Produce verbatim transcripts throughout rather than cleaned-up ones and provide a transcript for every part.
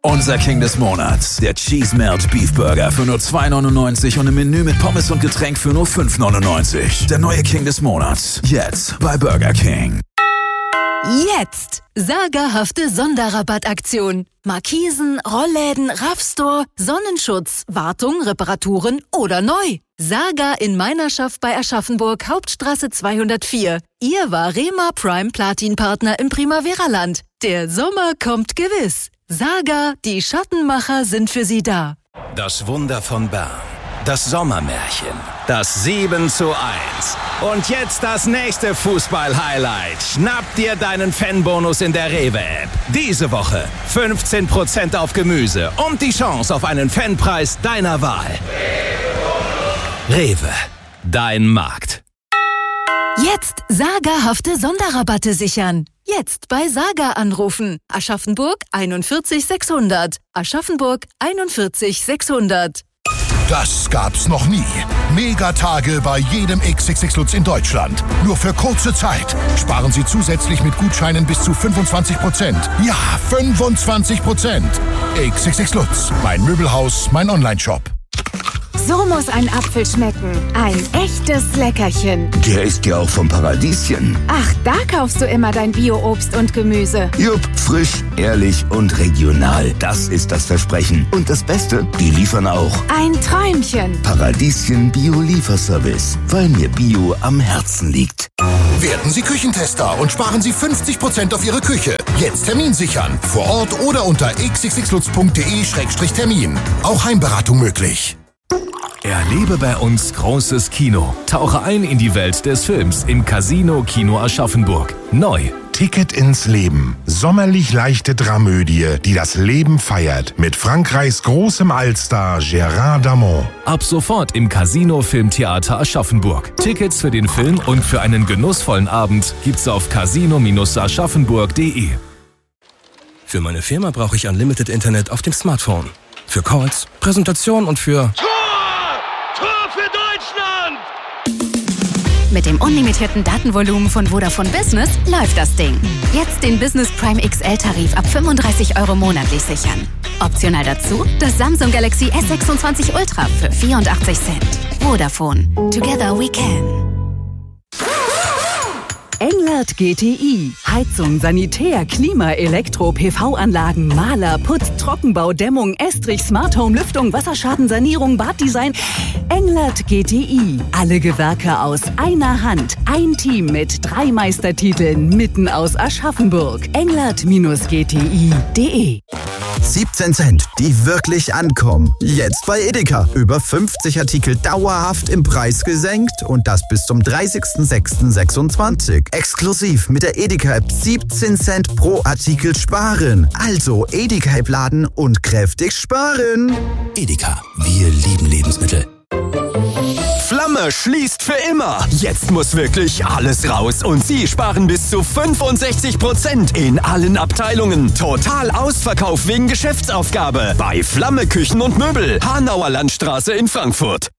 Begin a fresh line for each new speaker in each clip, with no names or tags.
Unser King des Monats. Der Cheese Melt Beef Burger für nur zwei neunundneunzig und im Menü mit Pommes und Getränk für nur fünf neunundneunzig. Der neue King des Monats. Jetzt bei Burger King.
Jetzt! Sagerhafte Sonderrabattaktion. Markisen, Rollläden, Raffstore, Sonnenschutz, Wartung, Reparaturen oder neu. Saga in Meinerschaft bei Aschaffenburg, Hauptstraße zweihundertvier. Ihr Varema Prime Platin Partner im Primavera-Land. Der Sommer kommt gewiss. Saga, die Schattenmacher sind für Sie da.
Das Wunder von Bern. Das Sommermärchen. Das sieben zu eins. Und jetzt das nächste Fußball-Highlight. Schnapp dir deinen Fanbonus in der Rewe-App. Diese Woche fünfzehn Prozent auf Gemüse und die Chance auf einen Fanpreis deiner Wahl. Rewe, dein Markt.
Jetzt sagerhafte Sonderrabatte sichern. Jetzt bei Saga anrufen. Aschaffenburg einundvierzig sechshundert. Aschaffenburg einundvierzig sechshundert.
Das gab's noch nie. Megatage bei jedem X X X Lutz in Deutschland. Nur für kurze Zeit. Sparen Sie zusätzlich mit Gutscheinen bis zu fünfundzwanzig Prozent. Ja, fünfundzwanzig Prozent. X X X Lutz. Mein Möbelhaus, mein Onlineshop.
So muss ein Apfel schmecken. Ein echtes Leckerchen.
Der ist ja auch vom Paradieschen.
Ach, da kaufst du immer dein Bio-Obst und Gemüse.
Jupp, frisch, ehrlich und regional. Das ist das Versprechen. Und das Beste, die liefern auch.
Ein Träumchen.
Paradieschen Bio-Lieferservice. Weil mir Bio am Herzen liegt.
Werden Sie Küchentester und sparen Sie fünfzig Prozent auf Ihre Küche. Jetzt Termin sichern. Vor Ort oder unter x x x lutz punkt d e Schrägstrich Termin. Auch Heimberatung möglich.
Erlebe bei uns großes Kino. Tauche ein in die Welt des Films im Casino Kino Aschaffenburg. Neu.
Ticket ins Leben. Sommerlich leichte Dramödie, die das Leben feiert. Mit Frankreichs großem Allstar Gérard Darmon.
Ab sofort im Casino Filmtheater Aschaffenburg. Tickets für den Film und für einen genussvollen Abend gibt's auf casino aschaffenburg punkt de.
Für meine Firma brauche ich Unlimited Internet auf dem Smartphone. Für Calls, Präsentation und für...
Mit dem unlimitierten Datenvolumen von Vodafone Business läuft das Ding. Jetzt den Business Prime X L-Tarif ab fünfunddreißig Euro monatlich sichern. Optional dazu das Samsung Galaxy S sechsundzwanzig Ultra für vierundachtzig Cent. Vodafone. Together we can.
Englert G T I. Heizung, Sanitär, Klima, Elektro, P V-Anlagen, Maler, Putz, Trockenbau, Dämmung, Estrich, Smart Home, Lüftung, Wasserschadensanierung, Baddesign. Englert G T I. Alle Gewerke aus einer Hand. Ein Team mit drei Meistertiteln mitten aus Aschaffenburg. englert G T I punkt de.
siebzehn Cent, die wirklich ankommen. Jetzt bei Edeka. Über fünfzig Artikel dauerhaft im Preis gesenkt und das bis zum dreißigsten sechsten sechsundzwanzig. Exklusiv mit der Edeka-App siebzehn Cent pro Artikel sparen. Also Edeka-App laden und kräftig sparen.
Edeka, wir lieben Lebensmittel.
Flamme schließt für immer. Jetzt muss wirklich alles raus und Sie sparen bis zu fünfundsechzig Prozent in allen Abteilungen. Total Ausverkauf wegen Geschäftsaufgabe bei Flamme Küchen und Möbel, Hanauer Landstraße in Frankfurt.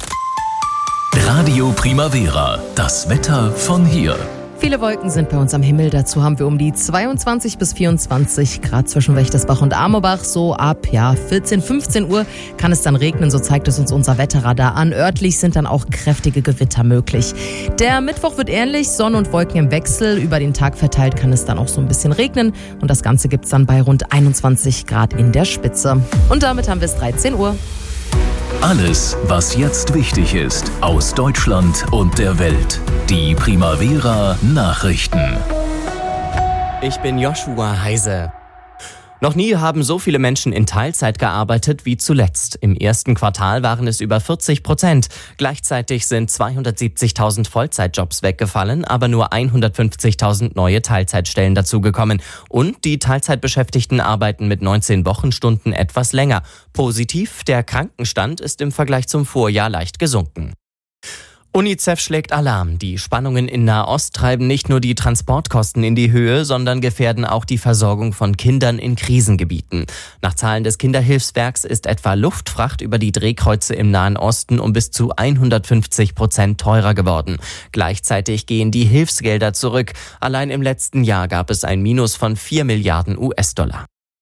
Radio Primavera. Das Wetter von hier.
Viele Wolken sind bei uns am Himmel. Dazu haben wir um die zweiundzwanzig bis vierundzwanzig Grad zwischen Wächtersbach und Amorbach. So ab ja, vierzehn, fünfzehn Uhr kann es dann regnen, so zeigt es uns unser Wetterradar an. Örtlich sind dann auch kräftige Gewitter möglich. Der Mittwoch wird ähnlich, Sonne und Wolken im Wechsel. Über den Tag verteilt kann es dann auch so ein bisschen regnen. Und das Ganze gibt es dann bei rund einundzwanzig Grad in der Spitze. Und damit haben wir es dreizehn Uhr.
Alles, was jetzt wichtig ist, aus Deutschland und der Welt. Die Primavera Nachrichten.
Ich bin Joshua Heise. Noch nie haben so viele Menschen in Teilzeit gearbeitet wie zuletzt. Im ersten Quartal waren es über vierzig Prozent. Gleichzeitig sind zweihundertsiebzigtausend Vollzeitjobs weggefallen, aber nur hundertfünfzigtausend neue Teilzeitstellen dazugekommen. Und die Teilzeitbeschäftigten arbeiten mit neunzehn Wochenstunden etwas länger. Positiv, der Krankenstand ist im Vergleich zum Vorjahr leicht gesunken. UNICEF schlägt Alarm. Die Spannungen in Nahost treiben nicht nur die Transportkosten in die Höhe, sondern gefährden auch die Versorgung von Kindern in Krisengebieten. Nach Zahlen des Kinderhilfswerks ist etwa Luftfracht über die Drehkreuze im Nahen Osten um bis zu hundertfünfzig Prozent teurer geworden. Gleichzeitig gehen die Hilfsgelder zurück. Allein im letzten Jahr gab es ein Minus von vier Milliarden U S-Dollar.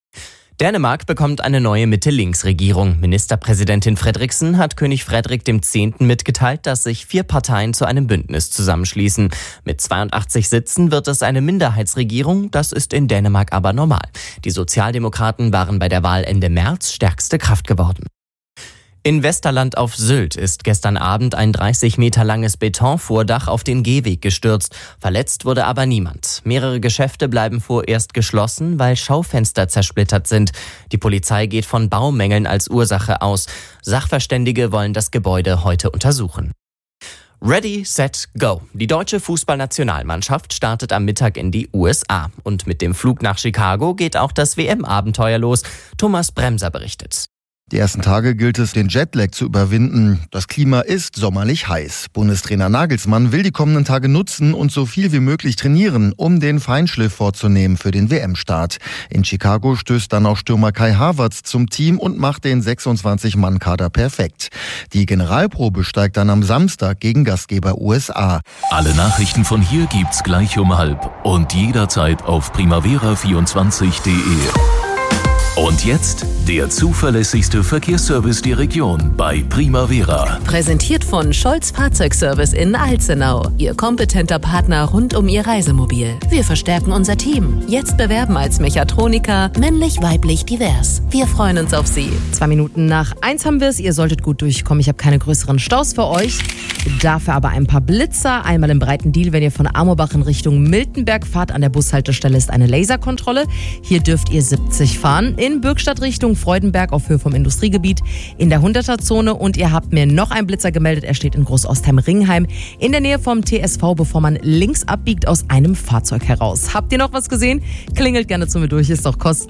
Dänemark bekommt eine neue Mitte-Links-Regierung. Ministerpräsidentin Frederiksen hat König Frederik der Zehnte mitgeteilt, dass sich vier Parteien zu einem Bündnis zusammenschließen. Mit zweiundachtzig Sitzen wird es eine Minderheitsregierung, das ist in Dänemark aber normal. Die Sozialdemokraten waren bei der Wahl Ende März stärkste Kraft geworden. In Westerland auf Sylt ist gestern Abend ein dreißig Meter langes Betonvordach auf den Gehweg gestürzt. Verletzt wurde aber niemand. Mehrere Geschäfte bleiben vorerst geschlossen, weil Schaufenster zersplittert sind. Die Polizei geht von Baumängeln als Ursache aus. Sachverständige wollen das Gebäude heute untersuchen. Ready, set, go. Die deutsche Fußballnationalmannschaft startet am Mittag in die U S A. Und mit dem Flug nach Chicago geht auch das W M-Abenteuer los. Thomas Bremser berichtet.
Die ersten Tage gilt es, den Jetlag zu überwinden. Das Klima ist sommerlich heiß. Bundestrainer Nagelsmann will die kommenden Tage nutzen und so viel wie möglich trainieren, um den Feinschliff vorzunehmen für den W M-Start. In Chicago stößt dann auch Stürmer Kai Havertz zum Team und macht den sechsundzwanzig-Mann-Kader perfekt. Die Generalprobe steigt dann am Samstag gegen Gastgeber U S A.
Alle Nachrichten von hier gibt's gleich um halb und jederzeit auf primavera vierundzwanzig punkt de. Und jetzt der zuverlässigste Verkehrsservice der Region bei Primavera.
Präsentiert von Scholz Fahrzeugservice in Alzenau. Ihr kompetenter Partner rund um Ihr Reisemobil. Wir verstärken unser Team. Jetzt bewerben als Mechatroniker, männlich, weiblich, divers. Wir freuen uns auf Sie.
Zwei Minuten nach eins haben wir es. Ihr solltet gut durchkommen. Ich habe keine größeren Staus für euch. Dafür aber ein paar Blitzer. Einmal im breiten Deal, wenn ihr von Amorbach in Richtung Miltenberg fahrt. An der Bushaltestelle ist eine Laserkontrolle. Hier dürft ihr siebzig fahren. In Bürgstadt Richtung Freudenberg auf Höhe vom Industriegebiet in der hunderter-Zone. Und ihr habt mir noch einen Blitzer gemeldet. Er steht in Großostheim-Ringheim in der Nähe vom T S V, bevor man links abbiegt aus einem Fahrzeug heraus. Habt ihr noch was gesehen? Klingelt gerne zu mir durch, ist doch kostenlos.